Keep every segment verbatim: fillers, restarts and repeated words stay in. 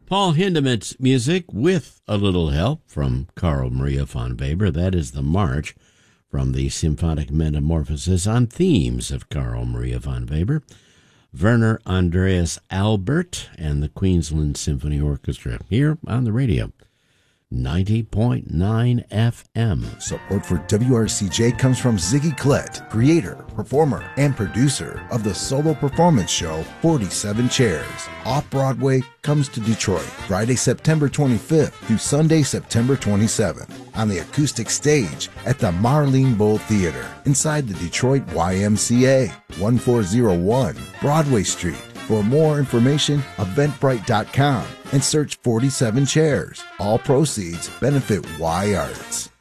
Paul Hindemith's music with a little help from Carl Maria von Weber. That is the march from the Symphonic Metamorphosis on themes of Carl Maria von Weber. Werner Andreas Albert and the Queensland Symphony Orchestra here on the radio. ninety point nine F M. Support for W R C J comes from Ziggy Klett, creator, performer, and producer of the solo performance show forty-seven Chairs. Off-Broadway comes to Detroit Friday, September twenty-fifth through Sunday, September twenty-seventh on the acoustic stage at the Marlene Bowl Theater inside the Detroit Y M C A, one four zero one Broadway Street. For more information, eventbrite dot com and search forty-seven Chairs. All proceeds benefit Y Arts.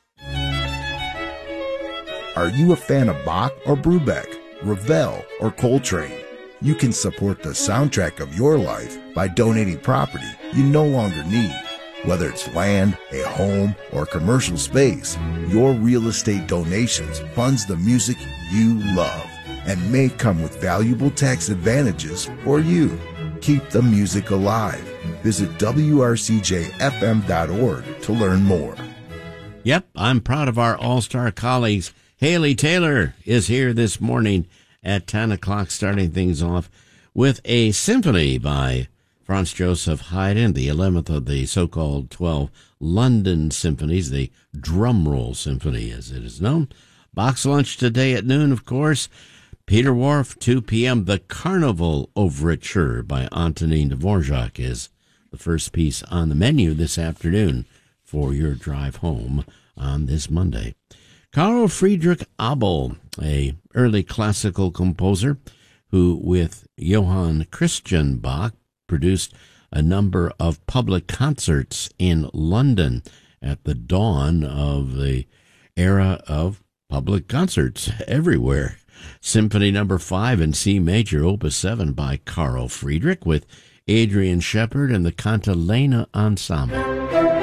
Are you a fan of Bach or Brubeck, Ravel or Coltrane? You can support the soundtrack of your life by donating property you no longer need. Whether it's land, a home, or commercial space, your real estate donations funds the music you love and may come with valuable tax advantages for you. Keep the music alive. Visit W R C J F M dot org to learn more. Yep, I'm proud of our all-star colleagues. Haley Taylor is here this morning at ten o'clock, starting things off with a symphony by Franz Joseph Haydn, the eleventh of the so-called twelve London symphonies, the Drumroll Symphony as it is known. Box lunch today at noon, of course. Peter Wharf, two p.m. The Carnival Overture by Antonin Dvorak is the first piece on the menu this afternoon for your drive home on this Monday. Carl Friedrich Abel, a early classical composer who, with Johann Christian Bach, produced a number of public concerts in London at the dawn of the era of public concerts everywhere. Symphony number five in C major, opus seven by Carl Friedrich with Adrian Shepard and the Cantilena Ensemble.